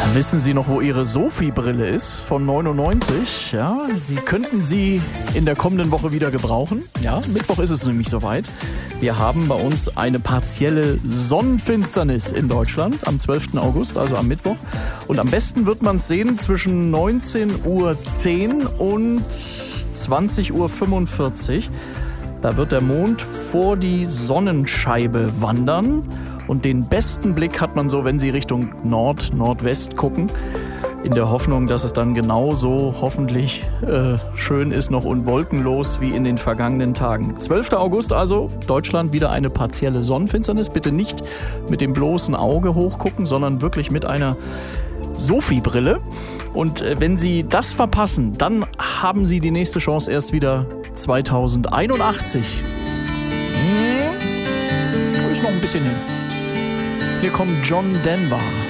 Wissen Sie noch, wo Ihre Sophie-Brille ist von 99? Ja, die könnten Sie in der kommenden Woche wieder gebrauchen. Ja, Mittwoch ist es nämlich soweit. Wir haben bei uns eine partielle Sonnenfinsternis in Deutschland am 12. August, also am Mittwoch. Und am besten wird man es sehen zwischen 19:10 Uhr und 20:45 Uhr. Da wird der Mond vor die Sonnenscheibe wandern. Und den besten Blick hat man so, wenn Sie Richtung Nordwest gucken, in der Hoffnung, dass es dann genauso hoffentlich schön ist noch und wolkenlos wie in den vergangenen Tagen. 12. August also, Deutschland wieder eine partielle Sonnenfinsternis. Bitte nicht mit dem bloßen Auge hochgucken, sondern wirklich mit einer Sophie-Brille. Und wenn Sie das verpassen, dann haben Sie die nächste Chance erst wieder 2081. Ist noch ein bisschen hin. Hier kommt John Denver.